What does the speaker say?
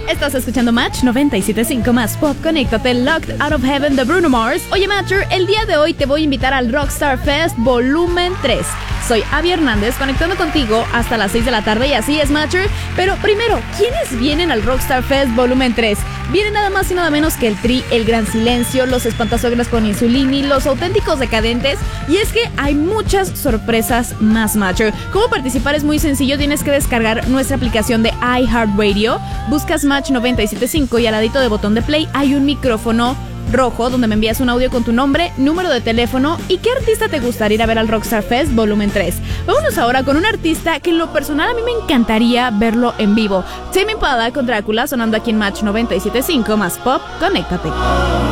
Estás escuchando Match 97.5 más Pop. Conéctate, Locked Out of Heaven de Bruno Mars. Oye, Matcher, el día de hoy te voy a invitar al Rockstar Fest Volumen 3. Soy Abby Hernández, conectando contigo hasta las 6 de la tarde y así es, Matcher. Pero primero, ¿quiénes vienen al Rockstar Fest Volumen 3? Vienen nada más y nada menos que el Tri, El Gran Silencio, Los Espantasuegras con Insulini, Los Auténticos Decadentes. Y es que hay muchas sorpresas más, Matcher. ¿Cómo participar? Es muy sencillo, tienes que descargar nuestra aplicación de iHeartRadio. Buscas Match 97.5 y al ladito de botón de play hay un micrófono rojo donde me envías un audio con tu nombre, número de teléfono y qué artista te gustaría ir a ver al Rockstar Fest Volumen 3. Vámonos ahora con un artista que en lo personal a mí me encantaría verlo en vivo. Tame Impala con Drácula sonando aquí en Match 97.5 más Pop. Conéctate.